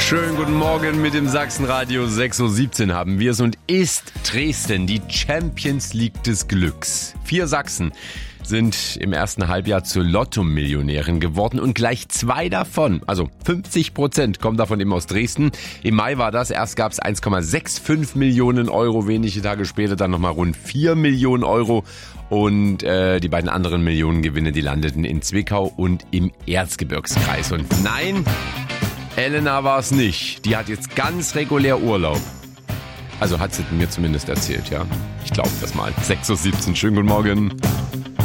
Schönen guten Morgen mit dem Sachsenradio. 6.17 Uhr haben wir es und ist Dresden die Champions League des Glücks. 4 Sachsen sind im ersten Halbjahr zu Lotto-Millionären geworden und gleich 2 davon, also 50%, kommen davon eben aus Dresden. Im Mai war das, erst gab es 1,65 Millionen Euro, wenige Tage später dann nochmal rund 4 Millionen Euro. Und die beiden anderen Millionengewinne, die landeten in Zwickau und im Erzgebirgskreis. Und nein, Elena war es nicht. Die hat jetzt ganz regulär Urlaub. Also hat sie mir zumindest erzählt, ja. Ich glaube das mal. 6.17 Uhr, schönen guten Morgen.